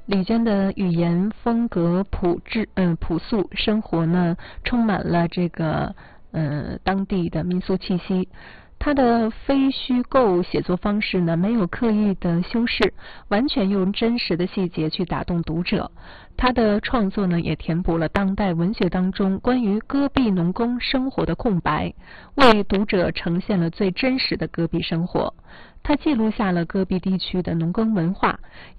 李娟的语言风格朴素，生活呢充满了这个当地的民俗气息。他的非虚构写作方式呢，没有刻意的修饰，完全用真实的细节去打动读者。他的创作呢，也填补了当代文学当中关于戈壁农工生活的空白，为读者呈现了最真实的戈壁生活。他记录下了戈壁地区的农耕文化，